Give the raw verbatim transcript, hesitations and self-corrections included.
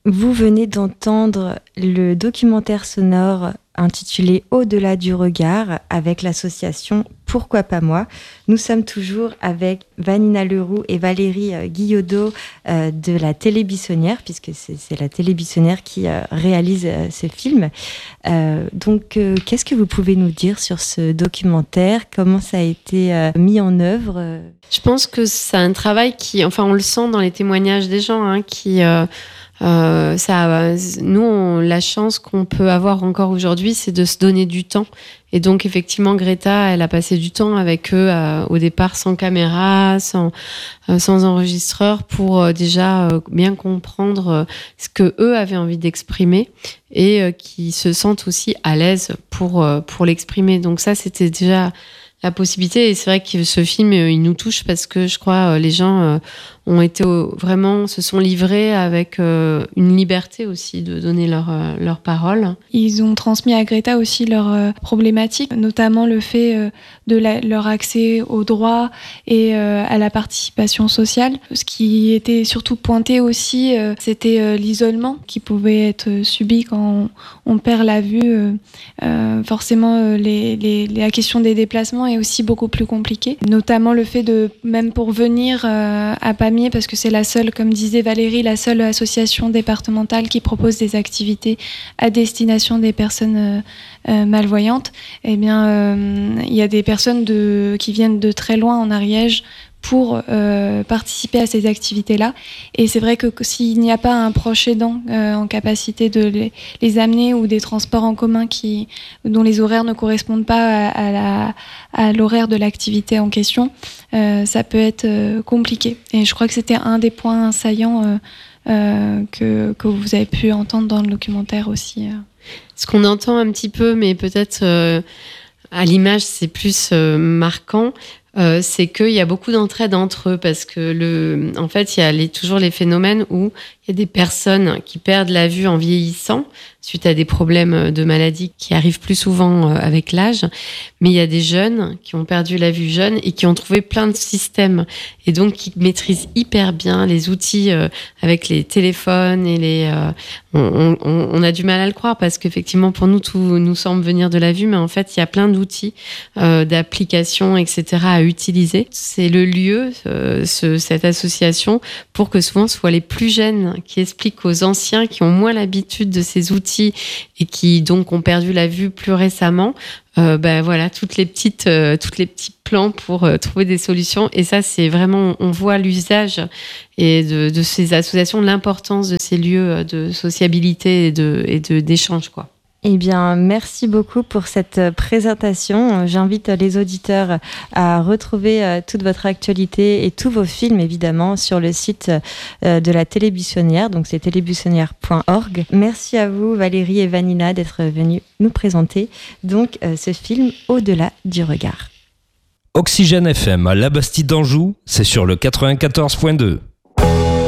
Vous venez d'entendre le documentaire sonore intitulé Au-delà du regard avec l'association Pourquoi pas moi. Nous sommes toujours avec Vanina Leroux et Valérie euh, Guillodeau euh, de la Télé Buissonnière, puisque c'est, c'est la Télé Buissonnière qui euh, réalise euh, ce film. Euh, donc, euh, qu'est-ce que vous pouvez nous dire sur ce documentaire ? Comment ça a été euh, mis en œuvre ? Je pense que c'est un travail qui, enfin, on le sent dans les témoignages des gens, hein, qui... Euh, Euh, ça, nous, on, la chance qu'on peut avoir encore aujourd'hui, c'est de se donner du temps. Et donc, effectivement, Greta, elle a passé du temps avec eux, euh, au départ, sans caméra, sans, euh, sans enregistreur, pour euh, déjà euh, bien comprendre euh, ce que eux avaient envie d'exprimer et euh, qui se sentent aussi à l'aise pour euh, pour l'exprimer. Donc ça, c'était déjà la possibilité. Et c'est vrai que ce film, il nous touche parce que je crois les gens ont été vraiment, se sont livrés avec une liberté aussi de donner leur, leur parole. Ils ont transmis à Greta aussi leurs problématiques, notamment le fait de la, leur accès aux droits et à la participation sociale. Ce qui était surtout pointé aussi, c'était l'isolement qui pouvait être subi quand on perd la vue. Forcément, les, les, la question des déplacements est aussi beaucoup plus compliquée, notamment le fait de, même pour venir euh, à Pamiers, parce que c'est la seule, comme disait Valérie, la seule association départementale qui propose des activités à destination des personnes euh, euh, malvoyantes, eh bien, euh, il y a des personnes de, qui viennent de très loin en Ariège pour euh, participer à ces activités-là. Et c'est vrai que, que s'il n'y a pas un proche aidant euh, en capacité de les, les amener, ou des transports en commun qui, dont les horaires ne correspondent pas à, à, la, à l'horaire de l'activité en question, euh, ça peut être euh, compliqué. Et je crois que c'était un des points saillants euh, euh, que, que vous avez pu entendre dans le documentaire aussi. Euh. Ce qu'on entend un petit peu, mais peut-être euh, à l'image c'est plus euh, marquant, Euh, c'est qu'il y a beaucoup d'entraide entre eux, parce que le, en fait, il y a les, toujours les phénomènes où il y a des personnes qui perdent la vue en vieillissant suite à des problèmes de maladie qui arrivent plus souvent avec l'âge. Mais il y a des jeunes qui ont perdu la vue jeunes et qui ont trouvé plein de systèmes, et donc qui maîtrisent hyper bien les outils euh, avec les téléphones et les. Euh, on, on, on a du mal à le croire, parce qu'effectivement pour nous tout nous semble venir de la vue, mais en fait il y a plein d'outils, euh, d'applications, et cetera à utiliser. C'est le lieu, euh, ce, cette association, pour que souvent ce soit les plus jeunes qui expliquent aux anciens qui ont moins l'habitude de ces outils et qui donc ont perdu la vue plus récemment, euh, ben voilà, toutes les petites, euh, toutes les petits plans pour euh, trouver des solutions. Et ça, c'est vraiment, on voit l'usage et de, de ces associations, l'importance de ces lieux de sociabilité et de, et de d'échange, quoi. Eh bien, merci beaucoup pour cette présentation. J'invite les auditeurs à retrouver toute votre actualité et tous vos films, évidemment, sur le site de la Télé Buissonnière, donc c'est télé buissonnière point org. Merci à vous, Valérie et Vanina, d'être venues nous présenter donc ce film Au-delà du regard. Oxygène F M à La Bastide d'Anjou, c'est sur le quatre-vingt-quatorze point deux.